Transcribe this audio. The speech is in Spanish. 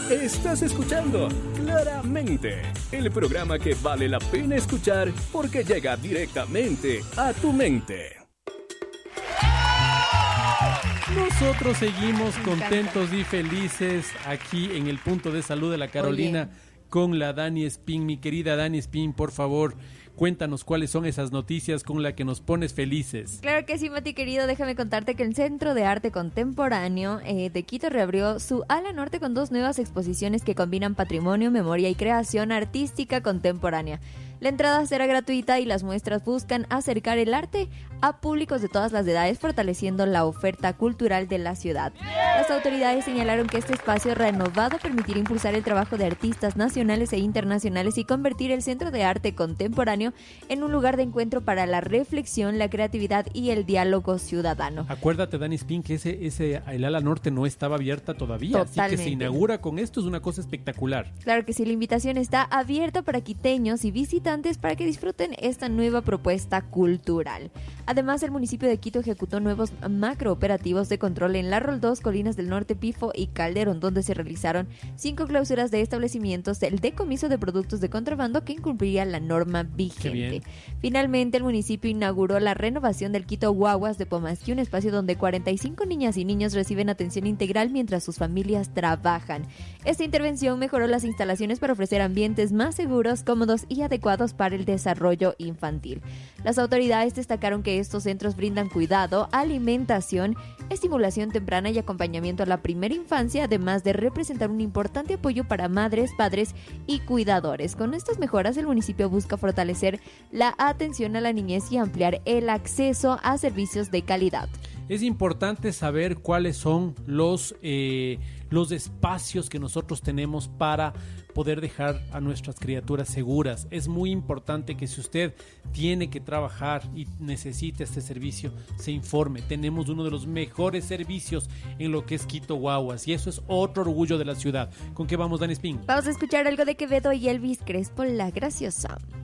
Estás escuchando Claramente, el programa que vale la pena escuchar porque llega directamente a tu mente. Nosotros seguimos contentos y felices aquí en el punto de salud de la Carolina. Oye, con la Dani Espín. Mi querida Dani Espín, por favor, cuéntanos cuáles son esas noticias con las que nos pones felices. Claro que sí, Mati querido, déjame contarte que el Centro de Arte Contemporáneo de Quito reabrió su ala norte con 2 nuevas exposiciones que combinan patrimonio, memoria y creación artística contemporánea. La entrada será gratuita y las muestras buscan acercar el arte a públicos de todas las edades, fortaleciendo la oferta cultural de la ciudad. Las autoridades señalaron que este espacio renovado permitirá impulsar el trabajo de artistas nacionales e internacionales y convertir el Centro de Arte Contemporáneo en un lugar de encuentro para la reflexión, la creatividad y el diálogo ciudadano. Acuérdate, Dani Spin, que el ala norte no estaba abierta todavía. Totalmente. Así que se inaugura con esto, es una cosa espectacular. Claro que sí, la invitación está abierta para quiteños y visitantes para que disfruten esta nueva propuesta cultural. Además, el municipio de Quito ejecutó nuevos macrooperativos de control en La Roldós, Colinas del Norte, Pifo y Calderón, donde se realizaron 5 clausuras de establecimientos del decomiso de productos de contrabando que incumpliría la norma vigente. Finalmente, el municipio inauguró la renovación del Quito Guaguas de Pomasqui, un espacio donde 45 niñas y niños reciben atención integral mientras sus familias trabajan. Esta intervención mejoró las instalaciones para ofrecer ambientes más seguros, cómodos y adecuados para el desarrollo infantil. Las autoridades destacaron que estos centros brindan cuidado, alimentación, estimulación temprana y acompañamiento a la primera infancia, además de representar un importante apoyo para madres, padres y cuidadores. Con estas mejoras, el municipio busca fortalecer la atención a la niñez y ampliar el acceso a servicios de calidad. Es importante saber cuáles son los espacios que nosotros tenemos para poder dejar a nuestras criaturas seguras. Es muy importante que si usted tiene que trabajar y necesita este servicio, se informe. Tenemos uno de los mejores servicios en lo que es Quito Guaguas y eso es otro orgullo de la ciudad. ¿Con qué vamos, Dani Spin? Vamos a escuchar algo de Quevedo y Elvis Crespo, La Graciosa.